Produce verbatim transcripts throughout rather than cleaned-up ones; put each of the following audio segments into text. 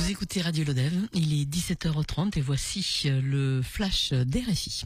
Vous écoutez Radio Lodève, il est dix-sept heures trente et voici le flash des R F I.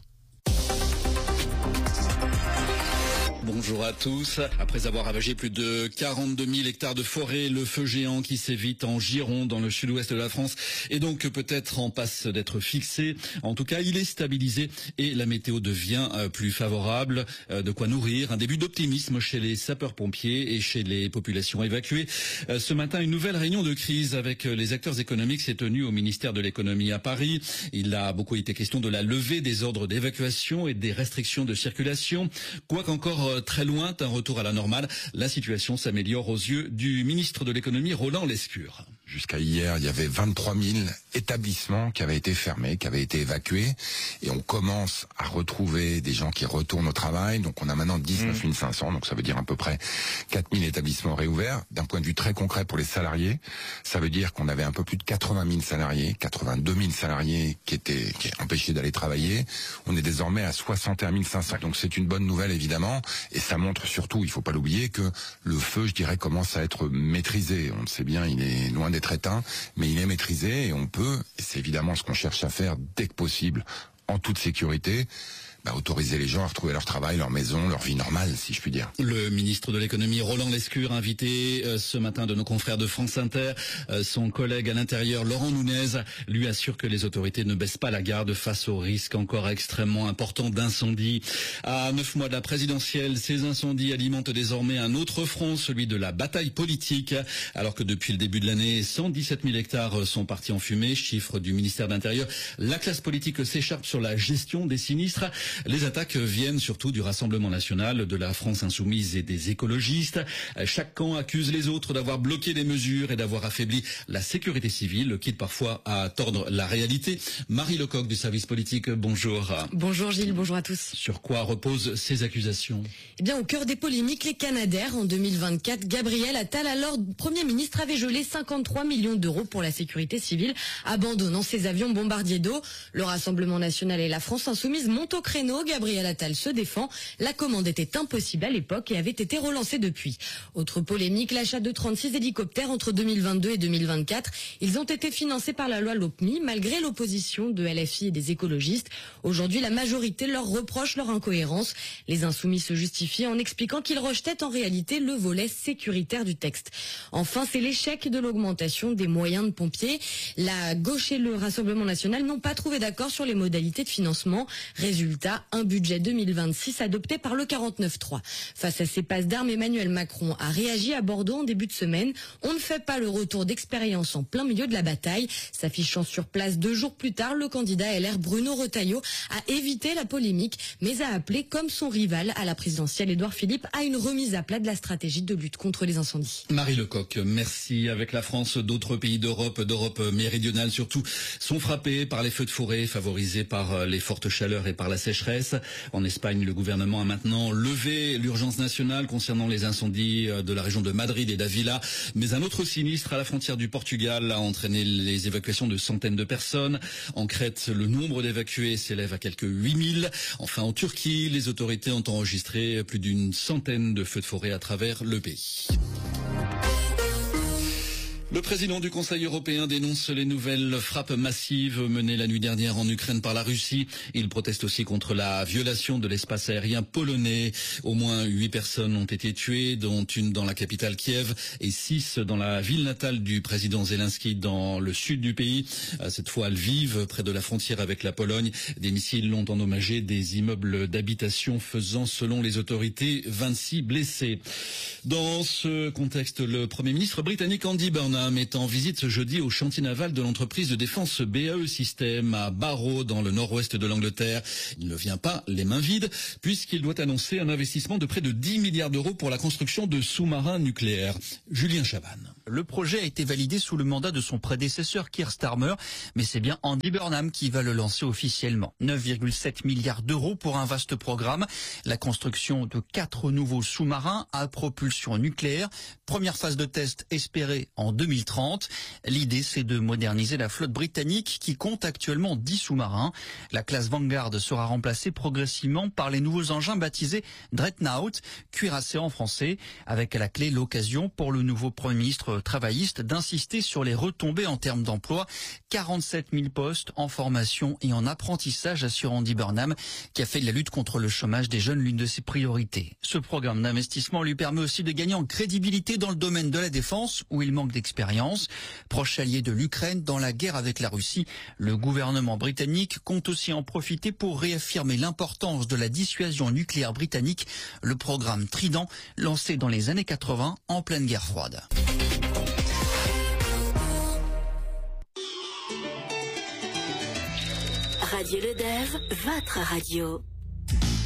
Bonjour à tous. Après avoir ravagé plus de quarante-deux mille hectares de forêt, le feu géant qui sévit en Gironde, dans le sud-ouest de la France, est donc peut-être en passe d'être fixé. En tout cas, il est stabilisé et la météo devient plus favorable. De quoi nourrir un début d'optimisme chez les sapeurs-pompiers et chez les populations évacuées. Ce matin, une nouvelle réunion de crise avec les acteurs économiques s'est tenue au ministère de l'économie à Paris. Il a beaucoup été question de la levée des ordres d'évacuation et des restrictions de circulation. Quoiqu'encore très loin d'un retour à la normale, la situation s'améliore aux yeux du ministre de l'économie, Roland Lescure. Jusqu'à hier, il y avait vingt-trois mille établissements qui avaient été fermés, qui avaient été évacués, et on commence à retrouver des gens qui retournent au travail. Donc on a maintenant dix-neuf mille cinq cents, donc ça veut dire à peu près quatre mille établissements réouverts. D'un point de vue très concret pour les salariés, ça veut dire qu'on avait un peu plus de quatre-vingt mille salariés, quatre-vingt-deux mille salariés qui étaient, qui étaient empêchés d'aller travailler. On est désormais à soixante et un mille cinq cents, donc c'est une bonne nouvelle évidemment, et ça montre surtout, il faut pas l'oublier, que le feu, je dirais, commence à être maîtrisé. On le sait bien, il est loin d'être éteint, mais il est maîtrisé et on peut, et c'est évidemment ce qu'on cherche à faire dès que possible, en toute sécurité, bah, autoriser les gens à retrouver leur travail, leur maison, leur vie normale, si je puis dire. Le ministre de l'économie, Roland Lescure, invité euh, ce matin de nos confrères de France Inter. Euh, son collègue à l'intérieur, Laurent Nunez, lui assure que les autorités ne baissent pas la garde face au risque encore extrêmement important d'incendie. À neuf mois de la présidentielle, ces incendies alimentent désormais un autre front, celui de la bataille politique. Alors que depuis le début de l'année, cent dix-sept mille hectares sont partis en fumée, chiffre du ministère de l'Intérieur. La classe politique s'écharpe sur la gestion des sinistres. Les attaques viennent surtout du Rassemblement national, de la France insoumise et des écologistes. Chaque camp accuse les autres d'avoir bloqué des mesures et d'avoir affaibli la sécurité civile, quitte parfois à tordre la réalité. Marie Lecoq du service politique, bonjour. Bonjour Gilles, bonjour à tous. Sur quoi reposent ces accusations? Eh bien, au cœur des polémiques, les Canadair, en deux mille vingt-quatre, Gabriel Attal, alors Premier ministre, avait gelé cinquante-trois millions d'euros pour la sécurité civile, abandonnant ses avions bombardiers d'eau. Le Rassemblement national et la France insoumise montent au créneau. Gabriel Attal se défend. La commande était impossible à l'époque et avait été relancée depuis. Autre polémique, l'achat de trente-six hélicoptères entre deux mille vingt-deux et deux mille vingt-quatre. Ils ont été financés par la loi LOPMI, malgré l'opposition de L F I et des écologistes. Aujourd'hui, la majorité leur reproche leur incohérence. Les insoumis se justifient en expliquant qu'ils rejetaient en réalité le volet sécuritaire du texte. Enfin, c'est l'échec de l'augmentation des moyens de pompiers. La gauche et le Rassemblement national n'ont pas trouvé d'accord sur les modalités de financement. Résultat, un budget deux mille vingt-six adopté par le quarante-neuf trois. Face à ces passes d'armes, Emmanuel Macron a réagi à Bordeaux en début de semaine. On ne fait pas le retour d'expérience en plein milieu de la bataille. S'affichant sur place deux jours plus tard, le candidat L R Bruno Retailleau a évité la polémique, mais a appelé, comme son rival à la présidentielle Édouard Philippe, à une remise à plat de la stratégie de lutte contre les incendies. Marie Lecoq, merci. Avec la France, d'autres pays d'Europe, d'Europe méridionale surtout, sont frappés par les feux de forêt, favorisés par les fortes chaleurs et par la sécheresse. En Espagne, le gouvernement a maintenant levé l'urgence nationale concernant les incendies de la région de Madrid et d'Avila. Mais un autre sinistre à la frontière du Portugal a entraîné les évacuations de centaines de personnes. En Crète, le nombre d'évacués s'élève à quelques huit mille. Enfin, en Turquie, les autorités ont enregistré plus d'une centaine de feux de forêt à travers le pays. Le président du Conseil européen dénonce les nouvelles frappes massives menées la nuit dernière en Ukraine par la Russie. Il proteste aussi contre la violation de l'espace aérien polonais. Au moins huit personnes ont été tuées, dont une dans la capitale Kiev et six dans la ville natale du président Zelensky dans le sud du pays. Cette fois à Lviv, près de la frontière avec la Pologne. Des missiles ont endommagé des immeubles d'habitation, faisant, selon les autorités, vingt-six blessés. Dans ce contexte, le Premier ministre britannique Andy Burnham est en visite ce jeudi au chantier naval de l'entreprise de défense B A E System à Barrow, dans le nord-ouest de l'Angleterre. Il ne vient pas les mains vides, puisqu'il doit annoncer un investissement de près de dix milliards d'euros pour la construction de sous-marins nucléaires. Julien Chabanne. Le projet a été validé sous le mandat de son prédécesseur Keir Starmer, mais c'est bien Andy Burnham qui va le lancer officiellement. neuf virgule sept milliards d'euros pour un vaste programme. La construction de quatre nouveaux sous-marins à propulsion nucléaire. Première phase de test espérée en deux mille trente. L'idée, c'est de moderniser la flotte britannique qui compte actuellement dix sous-marins. La classe Vanguard sera remplacée progressivement par les nouveaux engins baptisés Dreadnought, cuirassés en français, avec à la clé l'occasion pour le nouveau Premier ministre ministre travailliste d'insister sur les retombées en termes d'emploi. quarante-sept mille postes en formation et en apprentissage, assure Andy Burnham, qui a fait de la lutte contre le chômage des jeunes l'une de ses priorités. Ce programme d'investissement lui permet aussi de gagner en crédibilité dans le domaine de la défense, où il manque d'expérience. Proche allié de l'Ukraine dans la guerre avec la Russie, le gouvernement britannique compte aussi en profiter pour réaffirmer l'importance de la dissuasion nucléaire britannique, le programme Trident, lancé dans les années quatre-vingts en pleine guerre froide. Radio Le Dev, votre radio.